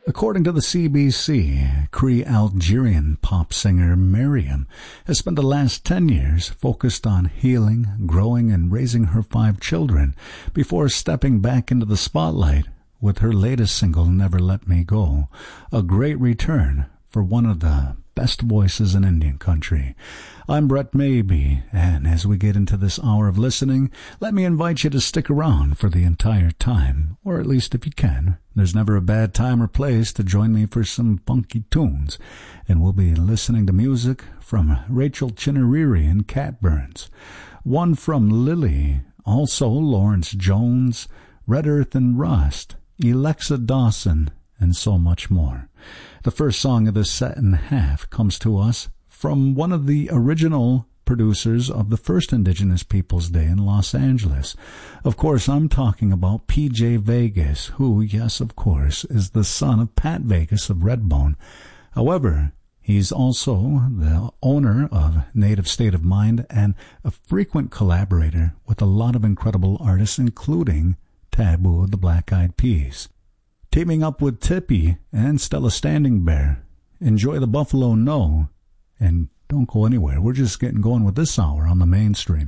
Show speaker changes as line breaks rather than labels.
According to the CBC, Cree Algerian pop singer Miriam has spent the last 10 years focused on healing, growing, and raising her 5 children before stepping back into the spotlight with her latest single, Never Let Me Go, a great return for one of the best voices in Indian country. I'm Brett Maybe, and as we get into this hour of listening, let me invite you to stick around for the entire time, or at least if you can. There's never a bad time or place to join me for some funky tunes, and we'll be listening to music from Rachel Chinariri and Cat Burns, one from Lily, also Lawrence Jones, Red Earth and Rust, Alexa Dawson, and so much more. The first song of this set and a half comes to us from one of the original producers of the first Indigenous Peoples Day in Los Angeles. Of course, I'm talking about PJ Vegas, who, yes, of course, is the son of Pat Vegas of Redbone. However, he's also the owner of Native State of Mind and a frequent collaborator with a lot of incredible artists, including Taboo of the Black Eyed Peas. Teaming up with Tippy and Stella Standing Bear. Enjoy the Buffalo No, and don't go anywhere. We're just getting going with this hour on the mainstream.